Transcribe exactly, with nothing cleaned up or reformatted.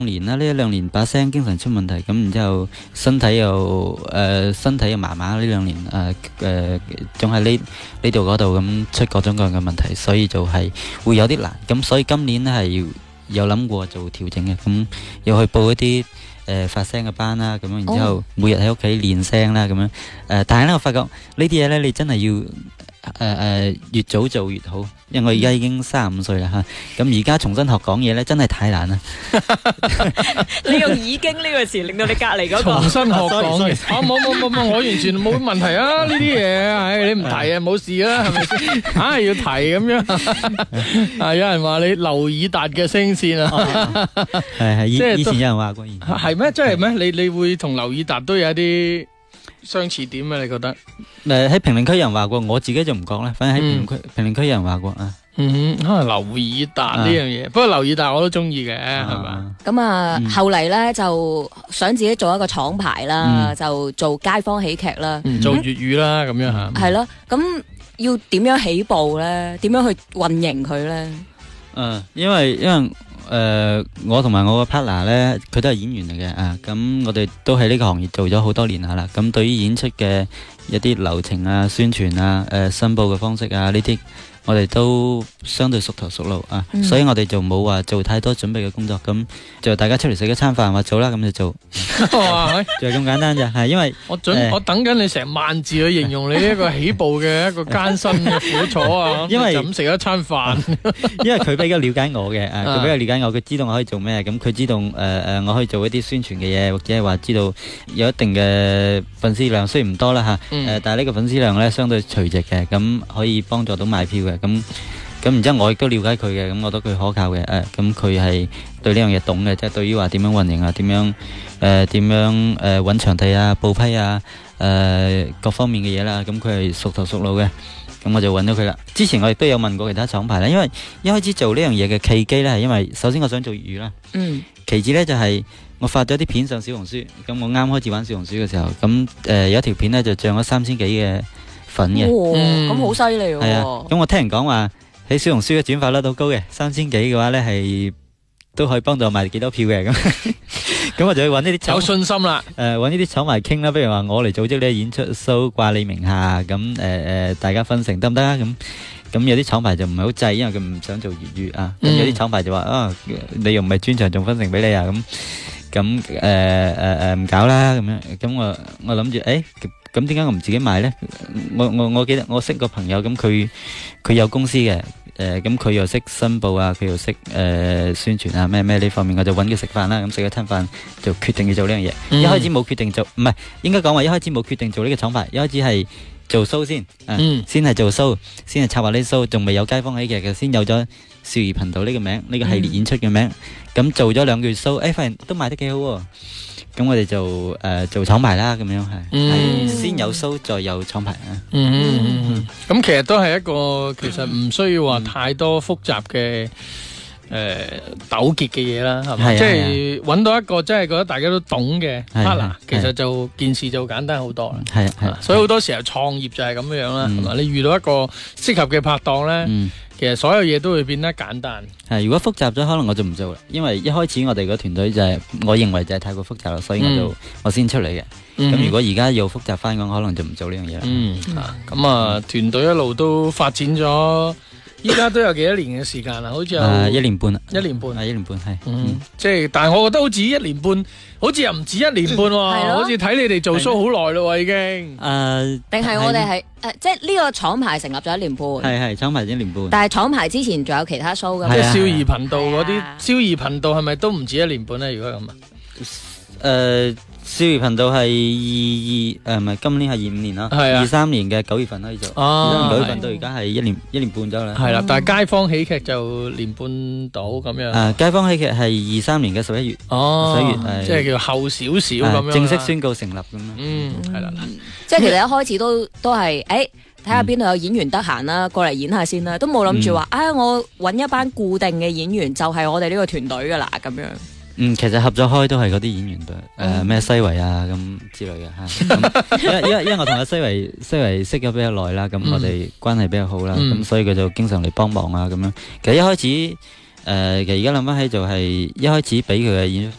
年啦，呢一兩年把聲經常出問題，咁然之後身體又誒、呃、身體又麻麻，呢兩年誒誒仲喺呢呢度嗰度咁出各種各樣嘅問題，所以就係會有啲難。咁所以今年咧係有諗過做調整嘅，咁又去報一啲誒、呃、發聲嘅班啦，咁樣然之後每日喺屋企練聲啦，咁樣誒、呃，但係咧我發覺呢啲嘢咧，你真係要。誒誒、呃，越早做越好，因為我而家已經三十五歲啦吓，咁而家重新學講嘢咧，真係太難啦。 你用已經呢個詞令到你隔籬嗰個重新學講嘢，啊冇冇冇冇，我完全冇問題啊！呢啲嘢，唉，你唔提啊，冇事啦，係咪先？硬係要提咁樣。啊，有人話你劉以達嘅聲線啊， 係係，以即係以前有人話過， 係咩？即係咩？你你會同劉以達都有一啲相似點啊？你覺得？ 誒喺評論區有人話過，我自己就唔講啦。反正喺評論區評論區有人話過啊。 嗯，可能劉以達呢樣嘢，不過劉以達我都中意嘅，係嘛？ 咁啊，後嚟咧就想自己做一個廠牌啦，就做街坊喜劇啦， 做粵語啦，咁樣吓。 係咯，咁要點樣起步咧？點樣去運營佢咧？ 嗯，因為因為誒我同埋我個 partner 咧，佢都係演員嚟嘅啊。咁我哋都喺呢個行業做咗好多年下啦。咁對於演出嘅一啲流程啊、宣傳啊、誒申報嘅方式啊呢啲，我哋都相對熟頭熟路啊，嗯、所以我哋就冇話做太多準備嘅工作，咁就大家出嚟食一餐飯話做啦，咁就做，就係咁簡單咋，係因為我準、呃、我等緊你成萬字去形容你呢一個起步嘅一個艱辛嘅苦楚啊，因為就咁食一餐飯， 因為佢比較了解我嘅，誒佢比較了解我，佢知道我可以做咩，咁佢知道誒誒、呃、我可以做一啲宣傳嘅嘢，或者係話知道有一定嘅粉絲量，雖然唔多啦吓，誒、嗯呃、但係呢個粉絲量咧相對垂直嘅，咁可以幫助到買票嘅。咁咁然之後我亦都了解佢嘅，咁我覺得佢可靠嘅，誒咁佢係對呢樣嘢懂嘅，即係對於話點樣運營啊，點樣誒點樣誒揾場地啊、報批啊、誒各方面嘅嘢啦，咁佢係熟頭熟路嘅，咁我就揾咗佢啦。之前我亦都有問過其他廠牌啦，因為一開始做呢樣嘢嘅契機咧，係因為首先我想做粵語啦，嗯，其次咧就係我發咗啲片上小紅書，咁我啱開始玩小紅書嘅時候，咁誒有一條片咧就漲咗三千幾嘅粉嘅， 咁好犀利喎！ 係啊，咁我聽人講話喺小紅書嘅轉發率都高嘅，三千幾嘅話咧係都可以幫到我賣幾多票嘅，咁咁我就去揾呢啲有信心啦。 誒，揾呢啲廠牌傾啦，不如話我嚟組織呢個演出 show 掛你名下，咁誒誒大家分成得唔得啊？咁咁有啲廠牌就唔係好制，因為佢唔想做粵語啊。咁有啲廠牌就話啊，你又唔係專場，仲分成俾你啊？咁咁誒誒誒唔搞啦，咁樣咁我我諗住誒。咁點解我唔自己賣呢？我我我記得我識個朋友，咁佢佢有公司嘅，誒咁佢又識申報啊，佢又識誒宣傳啊，咩咩呢方面，我就揾佢食飯啦。咁食咗餐飯就決定要做呢樣嘢。嗯、一開始冇決定做，唔係應該講話一開始冇決定做呢個廠牌，一開始係做 show 先，啊嗯、先係做 show，先係策劃呢 show，仲未有街坊喜劇嘅，先有咗少兒頻道呢個名，呢、呢個系列演出嘅名。咁、嗯、做咗兩個月 show，誒發現都賣得幾好喎。咁我哋就誒做廠牌啦，咁樣係，係先有 show 再有廠牌啊。 嗯嗯嗯，咁其實都係一個其實唔需要話太多複雜嘅誒糾結嘅嘢啦，係咪？即係揾到一個真係覺得大家都懂嘅 partner，其實就件事就簡單好多啦。係係，所以好多時候創業就係咁樣啦，係嘛？你遇到一個適合嘅拍檔咧。其實所有嘢都會變得簡單。 係，如果複雜咗，可能我就唔做啦。因為一開始我哋個團隊就係、是，我認為就係太過複雜啦，所以我就、嗯、我先出嚟嘅。咁、嗯、如果而家又複雜翻，咁可能就唔做呢樣嘢啦。 嗯，咁啊，團隊一路都發展咗，依家都有幾多年嘅時間啦？好似有、 呃、一年半啦。 一年半， 係一年半，係。 嗯，即係，但係我覺得好似一年半。好似又唔止一年半喎，好似睇你哋做 show 好耐咯喎，已經。 誒， 定係我哋係誒，即係呢個廠牌成立咗一年半。係係廠牌一年半。 但係廠牌之前仲有其他 show 㗎嘛？ 即係少兒頻道嗰啲，少兒頻道係咪都唔止一年半咧？如果咁啊？ 誒，少兒頻道係二二誒唔係今年係二五年啦，二三年嘅九月份開始做，二三年九月份到而家係一年一年半咗啦。係啦， 但係街坊喜劇就年半到咁樣。 誒，街坊喜劇係二三年嘅十一月， 哦， 十一月即係叫後少少咁樣， 正式宣告成立咁樣。 嗯，係啦， 即係其實一開始都都係誒，睇下邊度有演員得閒啦，過嚟演下先啦，都冇諗住話啊，我揾一班固定嘅演員就係我哋呢個團隊噶啦咁樣。 嗯，其實合咗開都係嗰啲演員嘅，誒咩西維啊咁之類嘅吓，因因因為我同阿西維西維識咗比較耐啦，咁我哋關係比較好啦，咁所以佢就經常嚟幫忙啊咁樣。其實一開始誒，其實而家諗翻起就係一開始俾佢嘅演